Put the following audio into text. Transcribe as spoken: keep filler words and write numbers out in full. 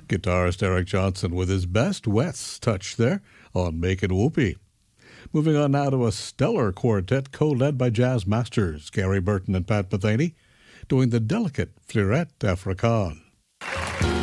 Guitarist Eric Johnson with his best West touch there on Make It Whoopee. Moving on now to a stellar quartet co-led by jazz masters Gary Burton and Pat Metheny, doing the delicate Fleurette Africaine.